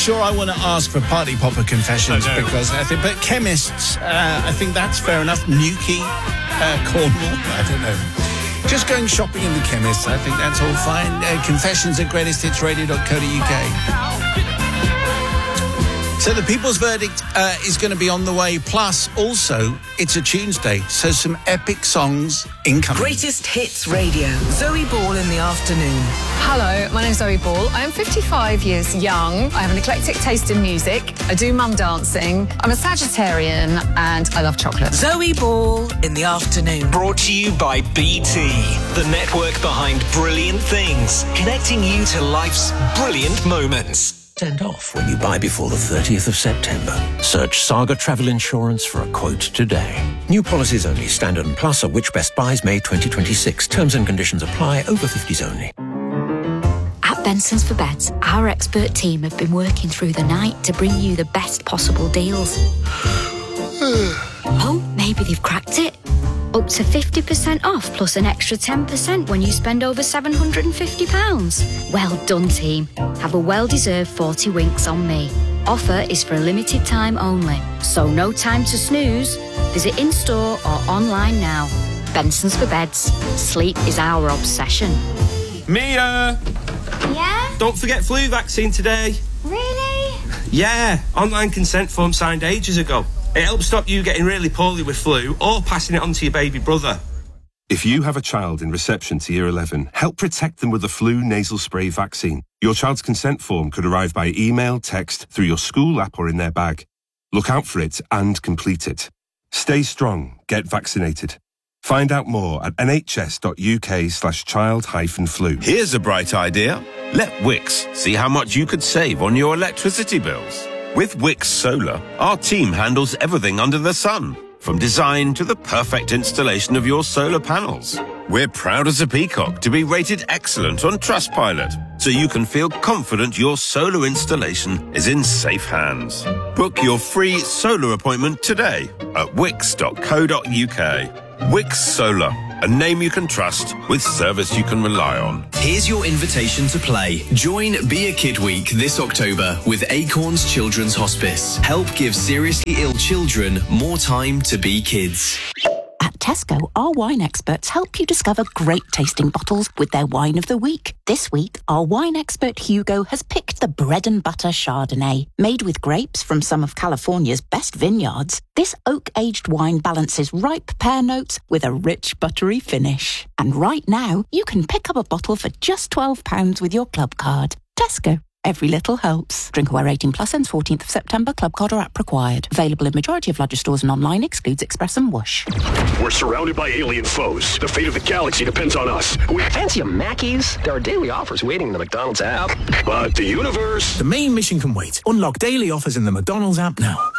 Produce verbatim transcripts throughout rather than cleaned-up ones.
sure I want to ask for Party Popper confessions I know. because I think, but chemists, uh, I think that's fair enough. Newquay, uh, Cornwall, I don't know. Just going shopping in the chemist, I think that's all fine. Uh, confessions at greatest hits radio dot co dot uk. So the People's Verdict uh, is going to be on the way. Plus, also, it's a Tuesday, so some epic songs incoming. Greatest Hits Radio. Zoe Ball in the afternoon. Hello, my name's Zoe Ball. I am fifty-five years young. I have an eclectic taste in music. I do mum dancing. I'm a Sagittarian and I love chocolate. Zoe Ball in the afternoon. Brought to you by B T, the network behind brilliant things, connecting you to life's brilliant moments. Send off when you buy before the thirtieth of September. Search Saga Travel Insurance for a quote today. New policies only. Standard and Plus are which best buys May twenty twenty-six. Terms and conditions apply. Over fifties only. At Benson's for Beds, our expert team have been working through the night to bring you the best possible deals. Oh, maybe they've cracked it. Up to fifty percent off plus an extra ten percent when you spend over seven hundred fifty pounds. Well done, team. Have a well-deserved forty winks on me. Offer is for a limited time only, so no time to snooze. Visit in-store or online now. Benson's for Beds. Sleep is our obsession. Mia! Yeah? Don't forget flu vaccine today. Really? Yeah, online consent form signed ages ago. It helps stop you getting really poorly with flu or passing it on to your baby brother. If you have a child in reception to year eleven, help protect them with the flu nasal spray vaccine. Your child's consent form could arrive by email, text, through your school app or in their bag. Look out for it and complete it. Stay strong. Get vaccinated. Find out more at nhs.uk slash child hyphen flu. Here's a bright idea. Let Wickes see how much you could save on your electricity bills. With Wickes Solar, our team handles everything under the sun, from design to the perfect installation of your solar panels. We're proud as a peacock to be rated excellent on Trustpilot, so you can feel confident your solar installation is in safe hands. Book your free solar appointment today at wickes dot co dot uk. Wickes Solar, a name you can trust with service you can rely on. Here's your invitation to play. Join Be a Kid Week this October with Acorns Children's Hospice. Help give seriously ill children more time to be kids. At Tesco, our wine experts help you discover great tasting bottles with their wine of the week. This week, our wine expert Hugo has picked the bread and butter Chardonnay. Made with grapes from some of California's best vineyards, this oak-aged wine balances ripe pear notes with a rich, buttery finish. And right now, you can pick up a bottle for just twelve pounds with your club card. Tesco. Every little helps. Drinkaware eighteen plus ends fourteenth of September. Club card or app required. Available in majority of larger stores and online. Excludes Express and Whoosh. We're surrounded by alien foes. The fate of the galaxy depends on us. We fancy a Mackey's? There are daily offers waiting in the McDonald's app. But the universe... The main mission can wait. Unlock daily offers in the McDonald's app now.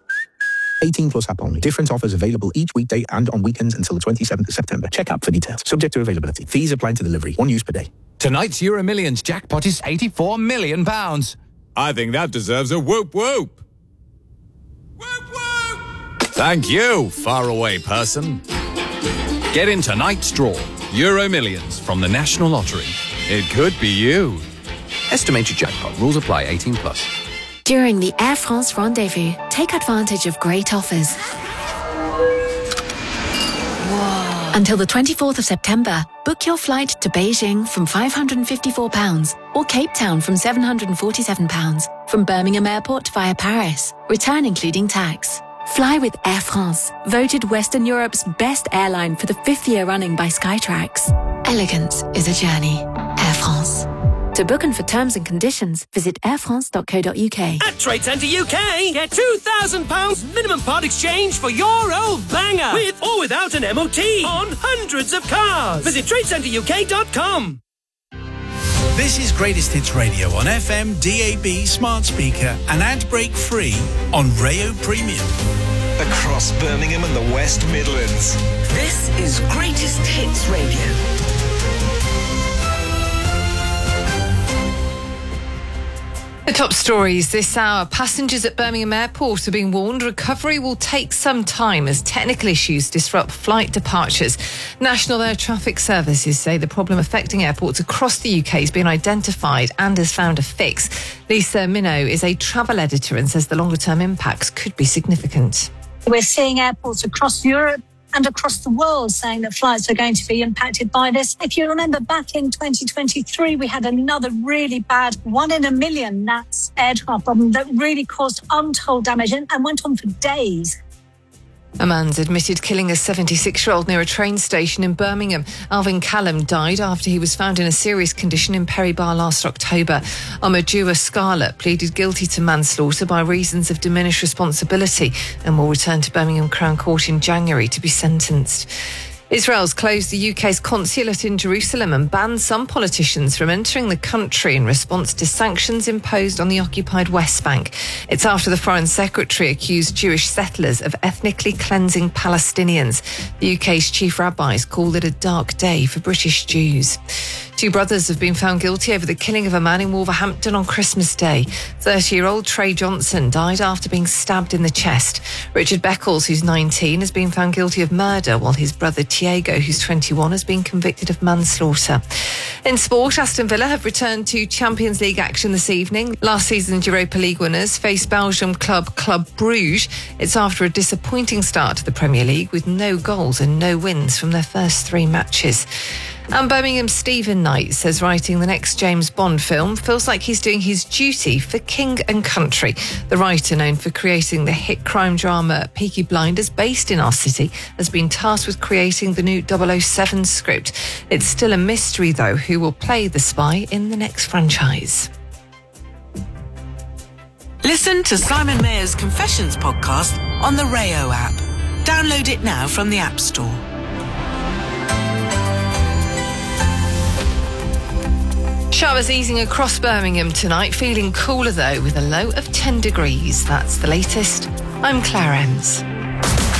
eighteen plus app only. Different offers available each weekday and on weekends until the twenty-seventh of September. Check app for details. Subject to availability. Fees apply to delivery. One use per day. Tonight's Euro Millions jackpot is eighty-four million pounds. I think that deserves a whoop whoop. Whoop whoop! Thank you, faraway person. Get in tonight's draw. Euro Millions from the National Lottery. It could be you. Estimated jackpot. Rules apply. eighteen plus. During the Air France Rendezvous, take advantage of great offers. Whoa. Until the twenty-fourth of September, book your flight to Beijing from five hundred fifty-four pounds or Cape Town from seven hundred forty-seven pounds from Birmingham Airport via Paris, return including tax. Fly with Air France, voted Western Europe's best airline for the fifth year running by Skytrax. Elegance is a journey. Air France. To book and for terms and conditions, visit air france dot co dot uk. At Trade Centre U K, get two thousand pounds minimum part exchange for your old banger, with or without an M O T, on hundreds of cars. Visit trade centre u k dot com. This is Greatest Hits Radio on F M, D A B, smart speaker, and ad break free on Rayo Premium. Across Birmingham and the West Midlands. This is Greatest Hits Radio. The top stories this hour. Passengers at Birmingham Airport are being warned recovery will take some time as technical issues disrupt flight departures. National Air Traffic Services say the problem affecting airports across the U K has been identified and has found a fix. Lisa Minow is a travel editor and says the longer-term impacts could be significant. We're seeing airports across Europe and across the world saying that flights are going to be impacted by this. If you remember back in twenty twenty-three, we had another really bad one in a million N A T S aircraft problem that really caused untold damage and, and went on for days. A man's admitted killing a seventy-six-year-old near a train station in Birmingham. Alvin Callum died after he was found in a serious condition in Perry Bar last October. Omadua Scarlett pleaded guilty to manslaughter by reasons of diminished responsibility and will return to Birmingham Crown Court in January to be sentenced. Israel's closed the U K's consulate in Jerusalem and banned some politicians from entering the country in response to sanctions imposed on the occupied West Bank. It's after the Foreign Secretary accused Jewish settlers of ethnically cleansing Palestinians. The U K's chief rabbis called it a dark day for British Jews. Two brothers have been found guilty over the killing of a man in Wolverhampton on Christmas Day. thirty-year-old Trey Johnson died after being stabbed in the chest. Richard Beckles, who's nineteen, has been found guilty of murder, while his brother Tiago, who's twenty-one, has been convicted of manslaughter. In sport, Aston Villa have returned to Champions League action this evening. Last season's Europa League winners face Belgium club Club Brugge. It's after a disappointing start to the Premier League with no goals and no wins from their first three matches. And Birmingham's Stephen Knight says writing the next James Bond film feels like he's doing his duty for King and Country. The writer, known for creating the hit crime drama Peaky Blinders, based in our city, has been tasked with creating the new double oh seven script. It's still a mystery, though, who will play the spy in the next franchise. Listen to Simon Mayer's Confessions podcast on the Rayo app. Download it now from the App Store. Showers easing across Birmingham tonight, feeling cooler though with a low of ten degrees. That's the latest. I'm Claire Ems.